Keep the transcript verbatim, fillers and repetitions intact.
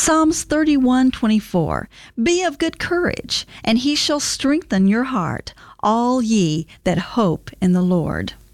Psalms thirty-one twenty-four. Be of good courage, and he shall strengthen your heart, all ye that hope in the Lord.